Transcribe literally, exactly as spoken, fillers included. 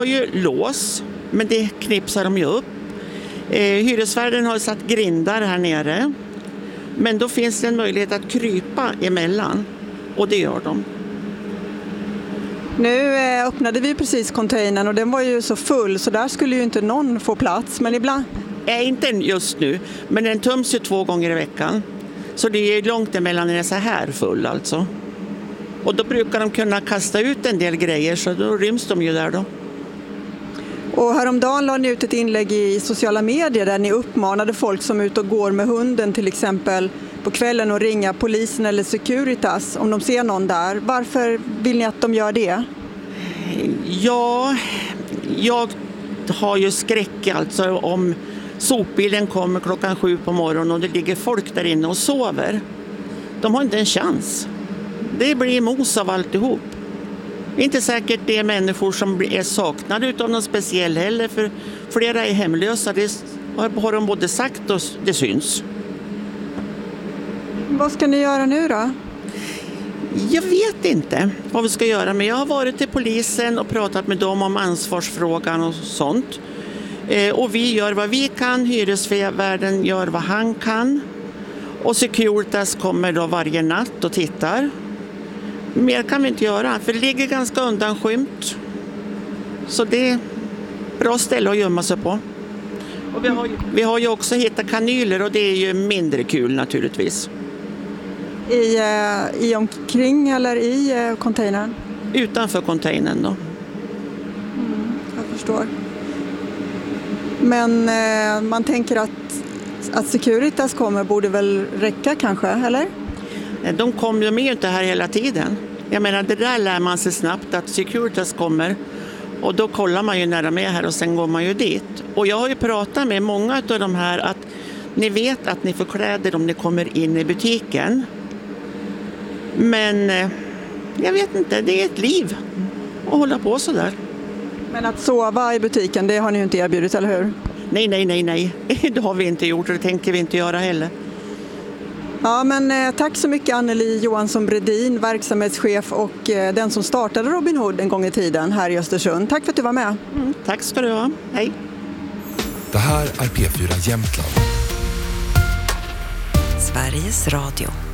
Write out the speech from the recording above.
har ju lås, men det knipsar de ju upp. Eh, hyresvärden har satt grindar här nere. Men då finns det en möjlighet att krypa emellan. Och det gör de. Nu eh, öppnade vi precis containern och den var ju så full så där skulle ju inte någon få plats. Men ibland... Eh, inte just nu, men den töms ju två gånger i veckan. Så det är långt emellan när den är så här full alltså. Och då brukar de kunna kasta ut en del grejer så då ryms de ju där då. Och häromdagen la ni ut ett inlägg i sociala medier där ni uppmanade folk som är ute och går med hunden till exempel på kvällen att ringa polisen eller Securitas om de ser någon där. Varför vill ni att de gör det? Ja, jag har ju skräck alltså om sopbilen kommer klockan sju på morgonen och det ligger folk där inne och sover. De har inte en chans. Det blir mos av alltihop. Inte säkert det är människor som är saknade av någon speciell heller, för flera är hemlösa. Det har de både sagt och det syns. Vad ska ni göra nu då? Jag vet inte vad vi ska göra, men jag har varit till polisen och pratat med dem om ansvarsfrågan och sånt. Eh, och vi gör vad vi kan, hyresvärden gör vad han kan. Och Securitas kommer då varje natt och tittar. Mer kan vi inte göra, för det ligger ganska undanskymt. Så det är ett bra ställe att gömma sig på. Och vi har, vi har ju också hittat kanyler och det är ju mindre kul naturligtvis. I, eh, i omkring eller i eh, containern? Utanför containern då. Mm, jag förstår. Men eh, man tänker att, att Securitas kommer borde väl räcka kanske, eller? De kommer ju med inte här hela tiden. Jag menar, det där lär man sig snabbt att Securitas kommer. Och då kollar man ju när de är här och sen går man ju dit. Och jag har ju pratat med många av de här att ni vet att ni får kläder om ni kommer in i butiken. Men eh, jag vet inte, det är ett liv att hålla på så där. Men att sova i butiken, det har ni ju inte erbjudit, eller hur? Nej, nej, nej, nej. Det har vi inte gjort och det tänker vi inte göra heller. Ja, men eh, tack så mycket Anneli Johansson Bredin, verksamhetschef och eh, den som startade Robin Hood en gång i tiden här i Östersund. Tack för att du var med. Mm, tack ska du ha. Hej. Det här är P fyra Jämtland. Sveriges Radio.